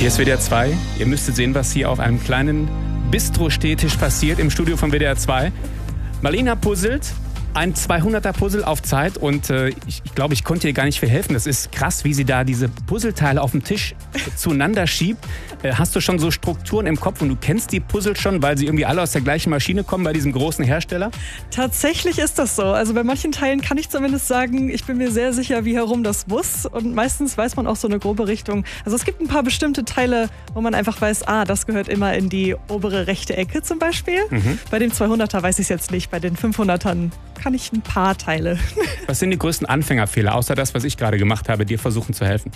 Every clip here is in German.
Hier ist WDR 2. Ihr müsstet sehen, was hier auf einem kleinen Bistro-Stehtisch passiert im Studio von WDR 2. Marlena puzzelt ein 200er-Puzzle auf Zeit und ich glaube, ich konnte ihr gar nicht viel helfen. Das ist krass, wie sie da diese Puzzleteile auf dem Tisch zueinander schiebt. Hast du schon so Strukturen im Kopf und du kennst die Puzzle schon, weil sie irgendwie alle aus der gleichen Maschine kommen bei diesem großen Hersteller? Tatsächlich ist das so. Also bei manchen Teilen kann ich zumindest sagen, ich bin mir sehr sicher, wie herum das muss. Und meistens weiß man auch so eine grobe Richtung. Also es gibt ein paar bestimmte Teile, wo man einfach weiß, das gehört immer in die obere rechte Ecke zum Beispiel. Bei dem 200er weiß ich es jetzt nicht. Bei den 500ern kann ich ein paar Teile. Was sind die größten Anfängerfehler, außer das, was ich gerade gemacht habe, dir versuchen zu helfen?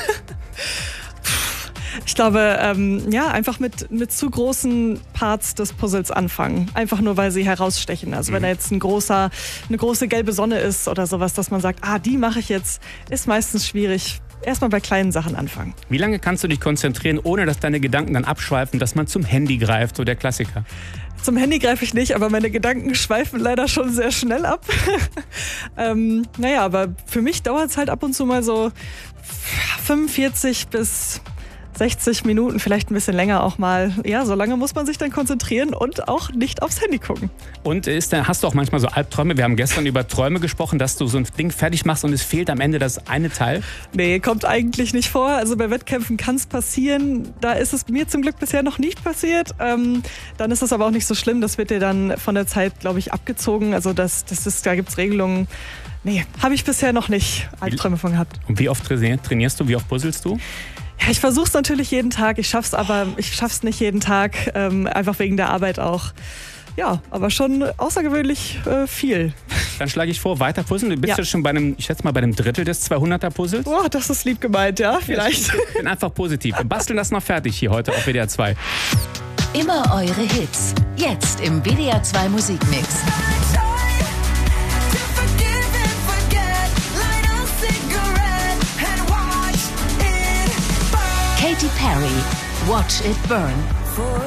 Ich glaube, einfach mit zu großen Parts des Puzzles anfangen. Einfach nur, weil sie herausstechen. Also wenn da jetzt eine große gelbe Sonne ist oder sowas, dass man sagt, die mache ich jetzt, ist meistens schwierig. Erstmal bei kleinen Sachen anfangen. Wie lange kannst du dich konzentrieren, ohne dass deine Gedanken dann abschweifen, dass man zum Handy greift, so der Klassiker? Zum Handy greife ich nicht, aber meine Gedanken schweifen leider schon sehr schnell ab. Aber für mich dauert es halt ab und zu mal so 45 bis 60 Minuten, vielleicht ein bisschen länger auch mal. Ja, so lange muss man sich dann konzentrieren und auch nicht aufs Handy gucken. Und hast du auch manchmal so Albträume? Wir haben gestern über Träume gesprochen, dass du so ein Ding fertig machst und es fehlt am Ende das eine Teil. Nee, kommt eigentlich nicht vor. Also bei Wettkämpfen kann es passieren. Da ist es mir zum Glück bisher noch nicht passiert. Dann ist es aber auch nicht so schlimm. Das wird dir dann von der Zeit, glaube ich, abgezogen. Also da gibt es Regelungen. Nee, habe ich bisher noch nicht Albträume von gehabt. Und wie oft trainierst du? Wie oft puzzelst du? Ja, ich versuche es natürlich jeden Tag. Ich schaff's nicht jeden Tag, einfach wegen der Arbeit auch. Ja, aber schon außergewöhnlich viel. Dann schlage ich vor, weiter puzzeln. Du bist ja schon bei einem Drittel des 200er-Puzzles. Boah, das ist lieb gemeint, ja, vielleicht. Ich bin einfach positiv. Wir basteln das noch fertig hier heute auf WDR 2. Immer eure Hits. Jetzt im WDR 2 Musikmix. Katy Perry, Watch It Burn.